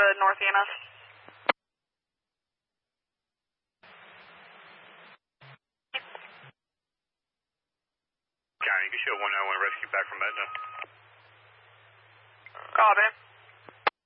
North EMS. County, you can show 191 rescue back from Etna. Copy.